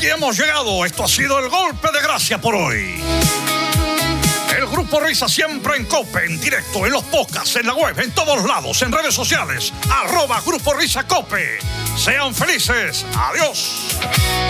aquí hemos llegado. Esto ha sido el golpe de gracia por hoy. El Grupo Risa siempre en COPE, en directo, en los podcasts, en la web, en todos lados, en redes sociales. @Grupo Risa COPE. Sean felices. Adiós.